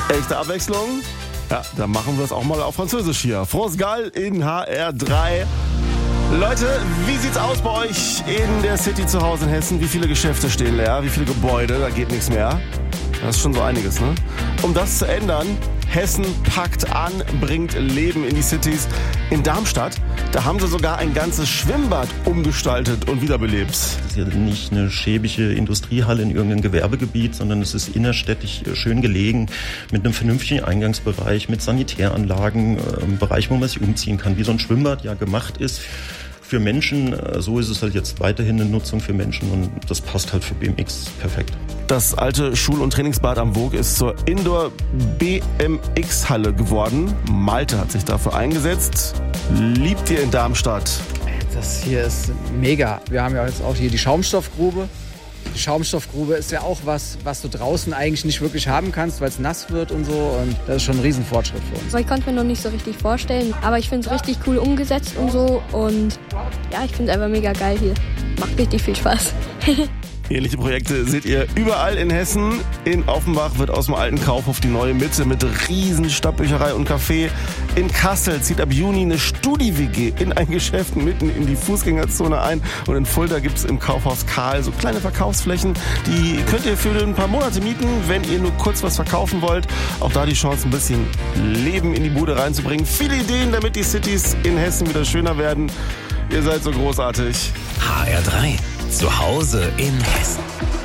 Echte Abwechslung? Ja, dann machen wir es auch mal auf Französisch hier. France Gall in HR3. Leute, wie sieht's aus bei euch in der City zu Hause in Hessen? Wie viele Geschäfte stehen leer? Wie viele Gebäude? Da geht nichts mehr. Das ist schon so einiges, ne? Um das zu ändern, Hessen packt an, bringt Leben in die Cities. In Darmstadt, da haben sie sogar ein ganzes Schwimmbad umgestaltet und wiederbelebt. Das ist ja nicht eine schäbige Industriehalle in irgendeinem Gewerbegebiet, sondern es ist innerstädtisch schön gelegen, mit einem vernünftigen Eingangsbereich, mit Sanitäranlagen, einem Bereich, wo man sich umziehen kann, wie so ein Schwimmbad ja gemacht ist. Für Menschen, so ist es halt jetzt weiterhin eine Nutzung für Menschen und das passt halt für BMX perfekt. Das alte Schul- und Trainingsbad am Voog ist zur Indoor-BMX-Halle geworden. Malte hat sich dafür eingesetzt. Liebt ihr in Darmstadt? Das hier ist mega. Wir haben ja jetzt auch hier die Schaumstoffgrube. Die Schaumstoffgrube ist ja auch was du draußen eigentlich nicht wirklich haben kannst, weil es nass wird und so. Und das ist schon ein Riesenfortschritt für uns. Ich konnte mir noch nicht so richtig vorstellen, aber ich finde es richtig cool umgesetzt und so. Und ja, ich finde es einfach mega geil hier. Macht richtig viel Spaß. Ähnliche Projekte seht ihr überall in Hessen. In Offenbach wird aus dem alten Kaufhof die neue Mitte mit riesen Stadtbücherei und Café. In Kassel zieht ab Juni eine Studi-WG in ein Geschäft mitten in die Fußgängerzone ein. Und in Fulda gibt es im Kaufhaus Karl so kleine Verkaufsflächen. Die könnt ihr für ein paar Monate mieten, wenn ihr nur kurz was verkaufen wollt. Auch da die Chance, ein bisschen Leben in die Bude reinzubringen. Viele Ideen, damit die Cities in Hessen wieder schöner werden. Ihr seid so großartig. HR3. Zu Hause in Hessen.